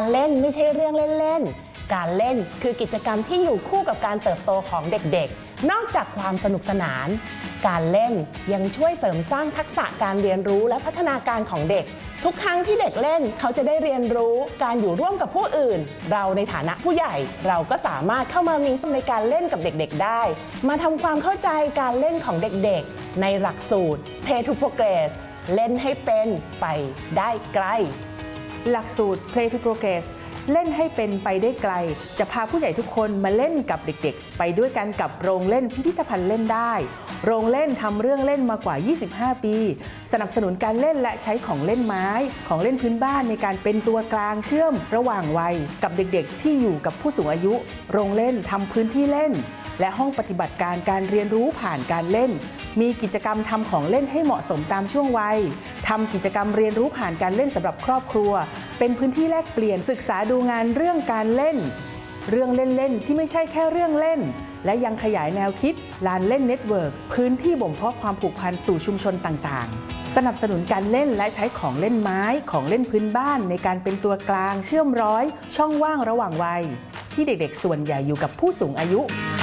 เล่นไม่ใช่เรื่องเล่นๆการเล่นคือกิจกรรมที่อยู่คู่กับการเติบโตของเด็กๆนอกจากความสนุกสนานการเล่นยังช่วยเสริมสร้างทักษะการเรียนรู้และพัฒนาการของเด็กทุกครั้งที่เด็กเล่นเขาจะได้เรียนรู้การอยู่ร่วมกับผู้อื่นเราในฐานะผู้ใหญ่เราก็สามารถเข้ามามีส่วนในการเล่นกับเด็กๆได้มาทำความเข้าใจการเล่นของเด็กๆในหลักสูตร Play to Progress เล่นให้เป็นไปได้ไกลหลักสูตร Play to Progress เล่นให้เป็นไปได้ไกลจะพาผู้ใหญ่ทุกคนมาเล่นกับเด็กๆไปด้วยกันกับโรงเล่นพิพิธภัณฑ์เล่นได้โรงเล่นทำเรื่องเล่นมากว่า25ปีสนับสนุนการเล่นและใช้ของเล่นไม้ของเล่นพื้นบ้านในการเป็นตัวกลางเชื่อมระหว่างวัยกับเด็กๆที่อยู่กับผู้สูงอายุโรงเล่นทำพื้นที่เล่นและห้องปฏิบัติการการเรียนรู้ผ่านการเล่นมีกิจกรรมทำของเล่นให้เหมาะสมตามช่วงวัยทำกิจกรรมเรียนรู้ผ่านการเล่นสำหรับครอบครัวเป็นพื้นที่แลกเปลี่ยนศึกษาดูงานเรื่องการเล่นเรื่องเล่นๆที่ไม่ใช่แค่เรื่องเล่นและยังขยายแนวคิดลานเล่นเน็ตเวิร์กพื้นที่บ่มเพาะความผูกพันสู่ชุมชนต่างๆสนับสนุนการเล่นและใช้ของเล่นไม้ของเล่นพื้นบ้านในการเป็นตัวกลางเชื่อมร้อยช่องว่างระหว่างวัยที่เด็กๆส่วนใหญ่อยู่กับผู้สูงอายุ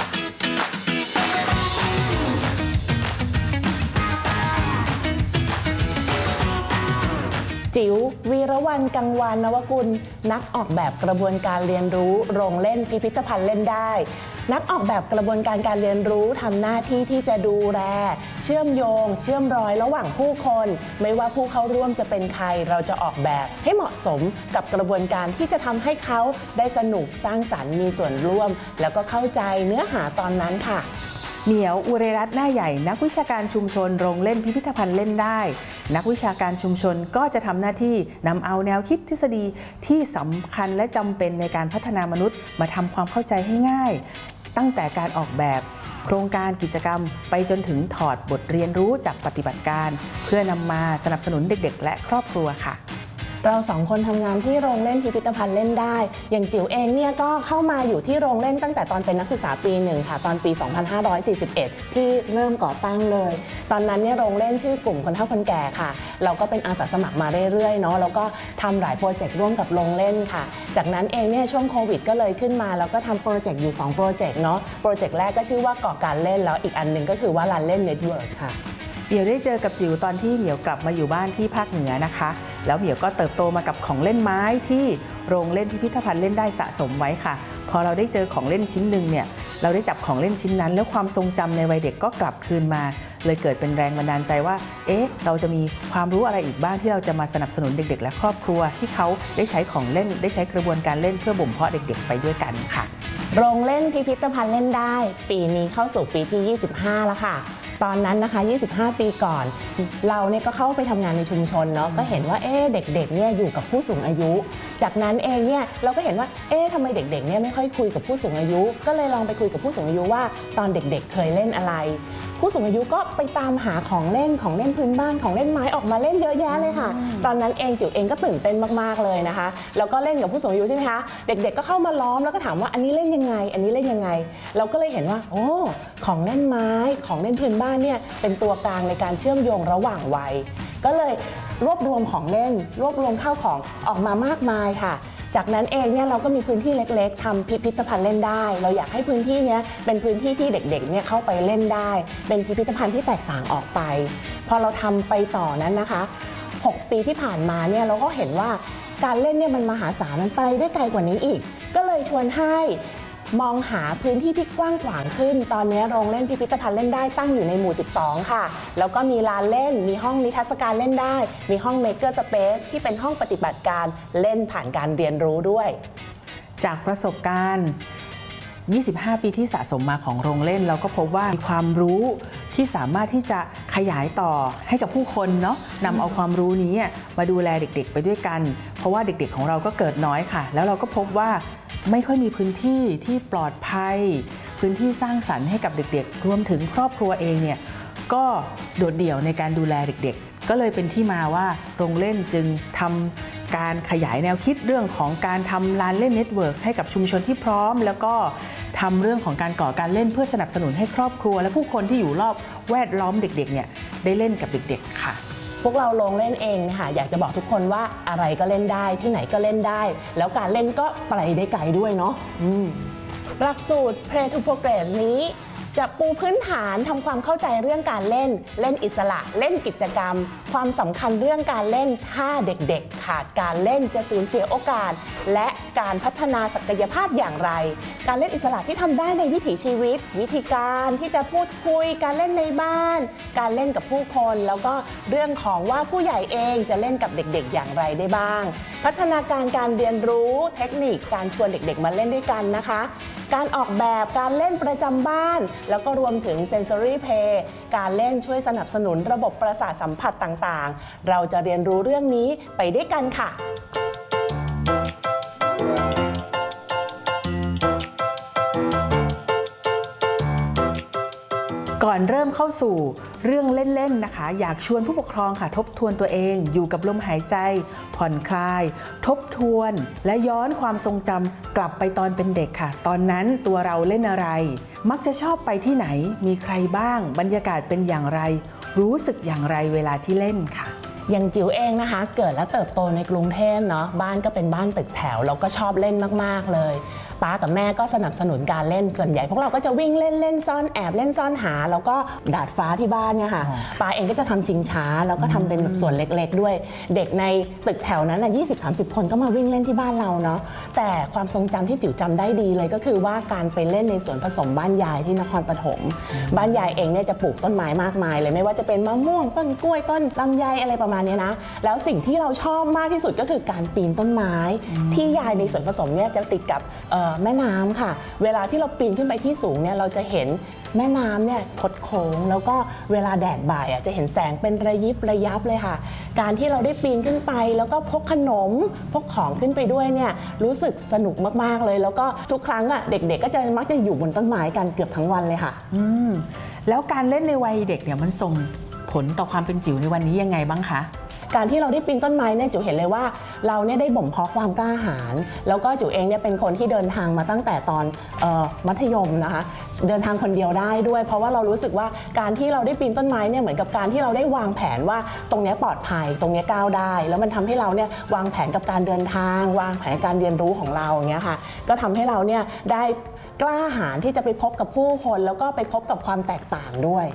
จิ๋ววีรวรรณกังวานนวกุลนักออกแบบกระบวนการเรียนรู้โรงเล่นพิพิธภัณฑ์เล่นได้นักออกแบบกระบวนการการเรียนรู้ทำหน้าที่ที่จะดูแลเชื่อมโยงเชื่อมรอยระหว่างผู้คนไม่ว่าผู้เข้าร่วมจะเป็นใครเราจะออกแบบให้เหมาะสมกับกระบวนการที่จะทำให้เขาได้สนุกสร้างสรรค์มีส่วนร่วมแล้วก็เข้าใจเนื้อหาตอนนั้นค่ะเหมียวอุเรรัตน์หน้าใหญ่นักวิชาการชุมชนโรงเล่นพิพิธภัณฑ์เล่นได้นักวิชาการชุมชนก็จะทำหน้าที่นำเอาแนวคิดทฤษฎีที่สำคัญและจำเป็นในการพัฒนามนุษย์มาทำความเข้าใจให้ง่ายตั้งแต่การออกแบบโครงการกิจกรรมไปจนถึงถอดบทเรียนรู้จากปฏิบัติการเพื่อนำมาสนับสนุนเด็กๆและครอบครัวค่ะเราสองคนทำงานที่โรงเล่นพิพิธภัณฑ์เล่นได้อย่างจิ๋วเองเนี่ยก็เข้ามาอยู่ที่โรงเล่นตั้งแต่ตอนเป็นนักศึกษาปีหนึ่งค่ะตอนปี 2541 ที่เริ่มก่อตั้งเลยตอนนั้นเนี่ยโรงเล่นชื่อกลุ่มคนเฒ่าคนแก่ค่ะเราก็เป็นอาสาสมัครมาเรื่อยๆเนาะแล้วก็ทำหลายโปรเจกต์ร่วมกับโรงเล่นค่ะจากนั้นเองเนี่ยช่วงโควิดก็เลยขึ้นมาแล้วก็ทำโปรเจกต์อยู่2โปรเจกต์เนาะโปรเจกต์แรกก็ชื่อว่าก่อการเล่นแล้วอีกอันหนึ่งก็คือว่าลานเล่นเน็ตเวิร์กค่ะเหมียวได้เจอกับจิ๋วตอนที่เหมียวกลับมาอยู่บ้านที่ภาคเหนือนะคะแล้วเหมียวก็เติบโตมากับของเล่นไม้ที่โรงเล่นพิพิธภัณฑ์เล่นได้สะสมไว้ค่ะพอเราได้เจอของเล่นชิ้นหนึ่งเนี่ยเราได้จับของเล่นชิ้นนั้นแล้วความทรงจำในวัยเด็กก็กลับคืนมาเลยเกิดเป็นแรงบันดาลใจว่าเราจะมีความรู้อะไรอีกบ้างที่เราจะมาสนับสนุนเด็กๆและครอบครัวที่เขาได้ใช้ของเล่นได้ใช้กระบวนการเล่นเพื่อบ่มเพาะเด็กๆไปด้วยกันค่ะโรงเล่นพิพิธภัณฑ์เล่นได้ปีนี้เข้าสู่ปีที่25แล้วค่ะตอนนั้นนะคะ25ปีก่อนเราเนี่ยก็เข้าไปทำงานในชุมชนเนาะก็เห็นว่าเด็กๆเนี่ยอยู่กับผู้สูงอายุจากนั้นเองเนี่ยเราก็เห็นว่าทำไมเด็กๆเนี่ยไม่ค่อยคุยกับผู้สูงอายุก็เลยลองไปคุยกับผู้สูงอายุว่าตอนเด็กๆเคยเล่นอะไรผู้สูงอายุก็ไปตามหาของเล่นพื้นบ้านของเล่นไม้ออกมาเล่นเยอะแยะเลยค่ะตอนนั้นเองจิ๋วเองก็ตื่นเต้นมากๆเลยนะคะแล้วก็เล่นกับผู้สูงอายุใช่ไหมคะเด็กๆก็เข้ามาล้อมแล้วก็ถามว่าอันนี้เล่นยังไงอันนี้เล่นยังไงเราก็เลยเห็นว่าของเล่นไม้ของเล่นพื้นบ้านเนี่ยเป็นตัวกลางในการเชื่อมโยงระหว่างวัยก็เลยรวบรวมของเล่นรวบรวมข้าวของออกมามากมายค่ะจากนั้นเองเนี่ยเราก็มีพื้นที่เล็กๆทำพิพิธภัณฑ์เล่นได้เราอยากให้พื้นที่นี้เป็นพื้นที่ที่เด็กๆเนี่ยเข้าไปเล่นได้เป็นพิพิธภัณฑ์ที่แตกต่างออกไปพอเราทำไปต่อนั้นนะคะ6 ปีที่ผ่านมาเนี่ยเราก็เห็นว่าการเล่นเนี่ยมันมหาศาลมันไปได้ไกลกว่านี้อีกก็เลยชวนให้มองหาพื้นที่ที่กว้างขวางขึ้นตอนนี้โรงเล่นพิพิธภัณฑ์เล่นได้ตั้งอยู่ในหมู่12ค่ะแล้วก็มีลานเล่นมีห้องนิทรรศการเล่นได้มีห้อง Maker Space ที่เป็นห้องปฏิบัติการเล่นผ่านการเรียนรู้ด้วยจากประสบการณ์25 ปีที่สะสมมาของโรงเล่นเราก็พบว่ามีความรู้ที่สามารถที่จะขยายต่อให้กับผู้คนเนาะนำเอาความรู้นี้มาดูแลเด็กๆไปด้วยกันเพราะว่าเด็กๆของเราก็เกิดน้อยค่ะแล้วเราก็พบว่าไม่ค่อยมีพื้นที่ที่ปลอดภัยพื้นที่สร้างสรรค์ให้กับเด็กๆรวมถึงครอบครัวเองเนี่ยก็โดดเดี่ยวในการดูแลเด็กๆก็เลยเป็นที่มาว่าโรงเล่นจึงทำการขยายแนวคิดเรื่องของการทำลานเล่นเน็ตเวิร์กให้กับชุมชนที่พร้อมแล้วก็ทำเรื่องของการก่อการเล่นเพื่อสนับสนุนให้ครอบครัวและผู้คนที่อยู่รอบแวดล้อมเด็กๆเนี่ยได้เล่นกับเด็กๆค่ะวกเราลงเล่นเองค่ะอยากจะบอกทุกคนว่าอะไรก็เล่นได้ที่ไหนก็เล่นได้แล้วการเล่นก็ไปได้ไกลด้วยเนาะหลักสูตร Play to Progress นี้จะปูพื้นฐานทำความเข้าใจเรื่องการเล่นเล่นอิสระเล่นกิจกรรมความสำคัญเรื่องการเล่นถ้าเด็กๆขาดการเล่นจะสูญเสียโอกาสและการพัฒนาศักยภาพอย่างไรการเล่นอิสระที่ทำได้ในวิถีชีวิตวิธีการที่จะพูดคุยการเล่นในบ้านการเล่นกับผู้คนแล้วก็เรื่องของว่าผู้ใหญ่เองจะเล่นกับเด็กๆอย่างไรได้บ้างพัฒนาการการเรียนรู้เทคนิคการชวนเด็กๆมาเล่นด้วยกันนะคะการออกแบบการเล่นประจำบ้านแล้วก็รวมถึง Sensory Play การเล่นช่วยสนับสนุนระบบประสาทสัมผัสต่างๆเราจะเรียนรู้เรื่องนี้ไปด้วยกันค่ะก่อนเริ่มเข้าสู่เรื่องเล่นๆนะคะอยากชวนผู้ปกครองค่ะทบทวนตัวเองอยู่กับลมหายใจผ่อนคลายทบทวนและย้อนความทรงจำกลับไปตอนเป็นเด็กค่ะตอนนั้นตัวเราเล่นอะไรมักจะชอบไปที่ไหนมีใครบ้างบรรยากาศเป็นอย่างไรรู้สึกอย่างไรเวลาที่เล่นค่ะอย่างจิ๋วเองนะคะเกิดและเติบโตในกรุงเทพเนาะบ้านก็เป็นบ้านตึกแถวเราก็ชอบเล่นมากๆเลยป้ากับแม่ก็สนับสนุนการเล่นส่วนใหญ่พวกเราก็จะวิ่งเล่นเล่นซ่อนแอบเล่นซ่อนหาแล้วก็ดาดฟ้าที่บ้านเนี่ยค่ะป้าเองก็จะทำชิงช้าแล้วก็ทำเป็นแบบส่วนเล็กๆด้วยเด็กในตึกแถวนั้น20-30 คนก็มาวิ่งเล่นที่บ้านเราเนาะแต่ความทรงจำที่จิ๋วจำได้ดีเลยก็คือว่าการไปเล่นในสวนผสมบ้านยายที่นครปฐมบ้านยายเองเนี่ยจะปลูกต้นไม้มากมายเลยไม่ว่าจะเป็นมะม่วงต้นกล้วยต้นลำไยอะไรประมาณนี้นะแล้วสิ่งที่เราชอบมากที่สุดก็คือการปีนต้นไม้ที่ยายในสวนผสมเนี่ยจะติดกับแม่น้ำค่ะเวลาที่เราปีนขึ้นไปที่สูงเนี่ยเราจะเห็นแม่น้ำเนี่ยคดโค้งแล้วก็เวลาแดดบ่ายจะเห็นแสงเป็นระยิบระยับเลยค่ะการที่เราได้ปีนขึ้นไปแล้วก็พกขนมพกของขึ้นไปด้วยเนี่ยรู้สึกสนุกมากๆเลยแล้วก็ทุกครั้งเด็กๆก็จะมักจะอยู่บนต้นไม้กันเกือบทั้งวันเลยค่ะแล้วการเล่นในวัยเด็กเนี่ยมันส่งผลต่อความเป็นจิ๋วในวันนี้ยังไงบ้างคะการที่เราได้ปีนต้นไม้เนี่ยจิ๋วเห็นเลยว่าเราเนี่ยได้บ่มเพาะความกล้าหาญแล้วก็จิ๋วเองเนี่ยเป็นคนที่เดินทางมาตั้งแต่ตอนมัธยมนะคะเดินทางคนเดียวได้ด้วยเพราะว่าเรารู้สึกว่าการที่เราได้ปีนต้นไม้เนี่ยเหมือนกับการที่เราได้วางแผนว่าตรงนี้ปลอดภัยตรงนี้ก้าวได้แล้วมันทำให้เราเนี่ยวางแผนกับการเดินทางวางแผนการเรียนรู้ของเราอย่างเงี้ยค่ะก็ทำให้เราเนี่ยได้กล้าหาญที่จะไปพบกับผู้คนแล้วก็ไปพบกับความแตกต่างด้วย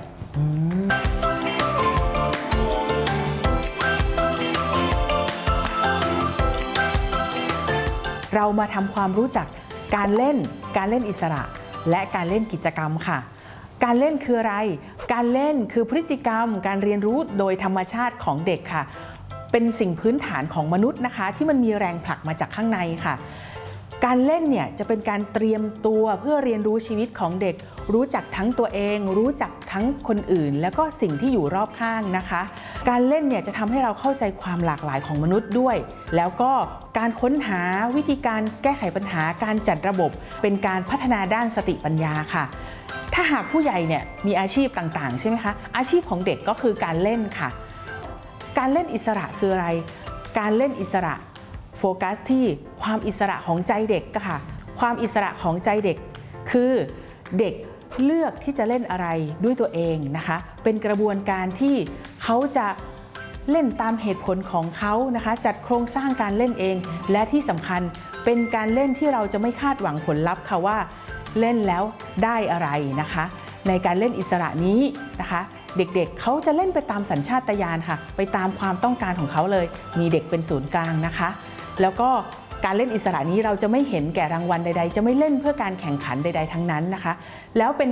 เรามาทำความรู้จักการเล่นอิสระและการเล่นกิจกรรมค่ะการเล่นคืออะไรการเล่นคือพฤติกรรมการเรียนรู้โดยธรรมชาติของเด็กค่ะเป็นสิ่งพื้นฐานของมนุษย์นะคะที่มันมีแรงผลักมาจากข้างในค่ะการเล่นเนี่ยจะเป็นการเตรียมตัวเพื่อเรียนรู้ชีวิตของเด็กรู้จักทั้งตัวเองรู้จักทั้งคนอื่นแล้วก็สิ่งที่อยู่รอบข้างนะคะการเล่นเนี่ยจะทำให้เราเข้าใจความหลากหลายของมนุษย์ด้วยแล้วก็การค้นหาวิธีการแก้ไขปัญหาการจัดระบบเป็นการพัฒนาด้านสติปัญญาค่ะถ้าหากผู้ใหญ่เนี่ยมีอาชีพต่างๆใช่ไหมคะอาชีพของเด็กก็คือการเล่นค่ะการเล่นอิสระคืออะไรการเล่นอิสระโฟกัสที่ความอิสระของใจเด็กค่ะความอิสระของใจเด็กคือเด็กเลือกที่จะเล่นอะไรด้วยตัวเองนะคะเป็นกระบวนการที่เขาจะเล่นตามเหตุผลของเขานะคะจัดโครงสร้างการเล่นเองและที่สำคัญเป็นการเล่นที่เราจะไม่คาดหวังผลลัพธ์ค่ะว่าเล่นแล้วได้อะไรนะคะในการเล่นอิสระนี้นะคะเด็กๆเขาจะเล่นไปตามสัญชาตญาณค่ะไปตามความต้องการของเขาเลยมีเด็กเป็นศูนย์กลางนะคะแล้วก็การเล่นอิสระนี้เราจะไม่เห็นแก่รางวัลใดๆจะไม่เล่นเพื่อการแข่งขันใดๆทั้งนั้นนะคะแล้วเป็น